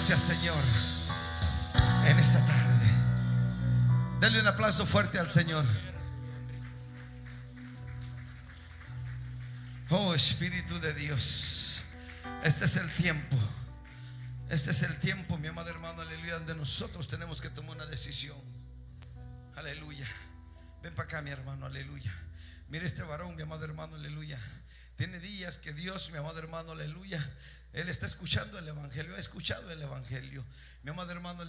Gracias, Señor, en esta tarde. Denle un aplauso fuerte al Señor. Oh, Espíritu de Dios, este es el tiempo. Este es el tiempo, mi amado hermano, aleluya, donde nosotros tenemos que tomar una decisión. Aleluya. Ven para acá, mi hermano, aleluya. Mire este varón, mi amado hermano, aleluya. Tiene días que Dios, mi amado hermano, aleluya, él está escuchando el evangelio, ha escuchado el evangelio, mi amado hermano.